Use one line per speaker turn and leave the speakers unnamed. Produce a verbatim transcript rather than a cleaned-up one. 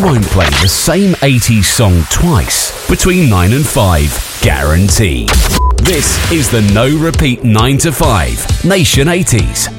won't play the same eighties song twice between nine and five, guaranteed. This is the No Repeat nine to five Nation eighties.